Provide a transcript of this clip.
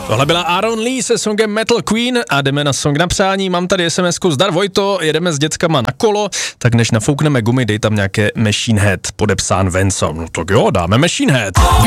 Tohle byla Aaron Lee se songem Metal Queen a jdeme na song na přání. Mám tady SMS-ku, zdar Vojto, jedeme s dětskama na kolo, tak než nafoukneme gumy, dej tam nějaké Machine Head, podepsán Vensom. No tak jo, dáme Machine Head.